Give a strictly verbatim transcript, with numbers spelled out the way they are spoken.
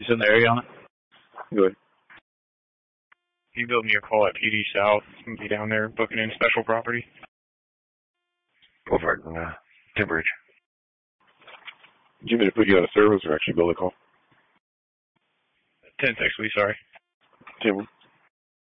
in the area on it? Go ahead. You build me a call at P D South. I'm be down there booking in special property. Go for it. Uh, Timberridge. Do you mean to put you on a service or actually build a call? ten six, we sorry. Timber.